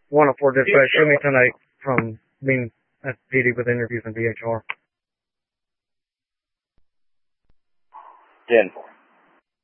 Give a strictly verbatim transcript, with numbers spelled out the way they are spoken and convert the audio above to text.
one oh four dispatch. Show me tonight from being at P D with interviews in B H R. ten four.